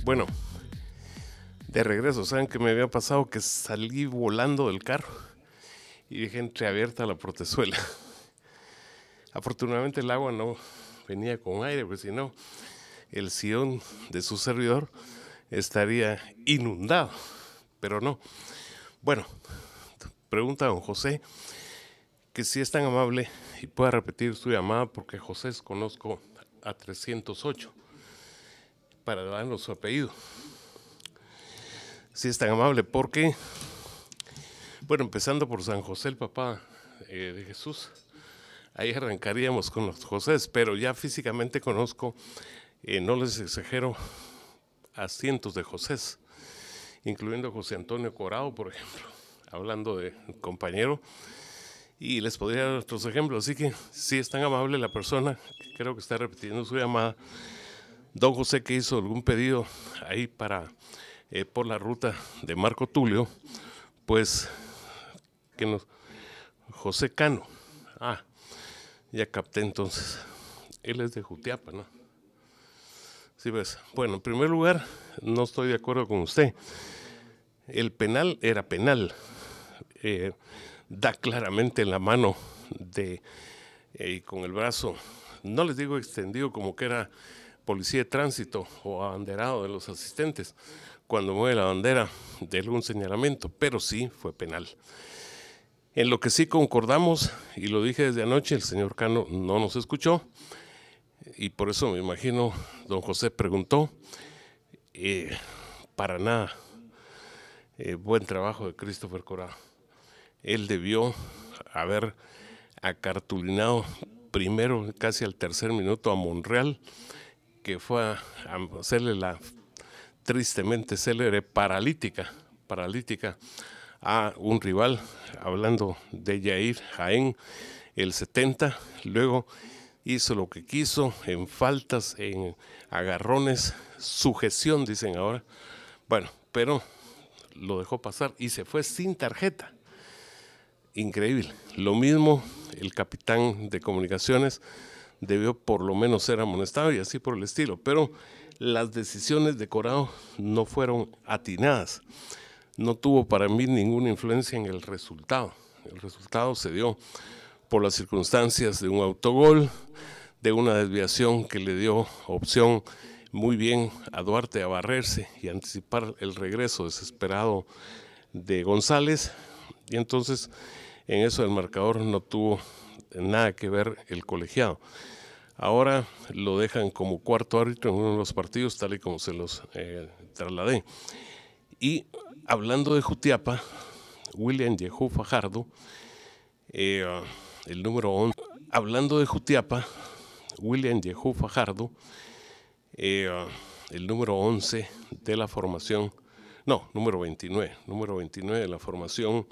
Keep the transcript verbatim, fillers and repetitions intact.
Bueno, de regreso, ¿saben qué me había pasado? Que salí volando del carro y dejé entreabierta la portezuela. Afortunadamente el agua no venía con aire, porque si no, el sillón de su servidor estaría inundado, pero no. Bueno, pregunta a don José, que si es tan amable y pueda repetir su llamada, porque José conozco a trescientos ocho, para darnos su apellido. Si es tan amable, porque, bueno, empezando por San José, el papá eh, de Jesús, ahí arrancaríamos con los Josés, pero ya físicamente conozco, eh, no les exagero, a cientos de Josés, incluyendo José Antonio Corado, por ejemplo, hablando de un compañero, y les podría dar otros ejemplos. Así que si es tan amable la persona, que creo que está repitiendo su llamada, don José, que hizo algún pedido ahí para eh, por la ruta de Marco Tulio, pues que nos José Cano, ah, ya capté entonces, él es de Jutiapa, ¿no? Sí, ves. Bueno, en primer lugar, no estoy de acuerdo con usted. El penal era penal. Eh, da claramente en la mano de eh, con el brazo, no les digo extendido como que era policía de tránsito o abanderado de los asistentes cuando mueve la bandera de algún señalamiento, pero sí fue penal. En lo que sí concordamos, y lo dije desde anoche, el señor Cano no nos escuchó, y por eso me imagino don José preguntó, eh, para nada, eh, buen trabajo de Christopher Corado. Él debió haber acartulinado primero, casi al tercer minuto, a Monreal, que fue a, a hacerle la tristemente célebre paralítica, paralítica a un rival, hablando de Yair Jaén, el setenta, luego hizo lo que quiso, en faltas, en agarrones, sujeción, dicen ahora, bueno, pero lo dejó pasar y se fue sin tarjeta. Increíble. Lo mismo el capitán de comunicaciones debió por lo menos ser amonestado y así por el estilo, pero las decisiones de Corado no fueron atinadas. No tuvo para mí ninguna influencia en el resultado. El resultado se dio por las circunstancias de un autogol, de una desviación que le dio opción muy bien a Duarte a barrerse y anticipar el regreso desesperado de González, y entonces en eso el marcador no tuvo nada que ver el colegiado. Ahora lo dejan como cuarto árbitro en uno de los partidos, tal y como se los eh, trasladé. Y hablando de Jutiapa, William Yehú Fajardo, eh, el número once, hablando de Jutiapa, William Yehú Fajardo, eh, el número once de la formación, no, número veintinueve, número veintinueve de la formación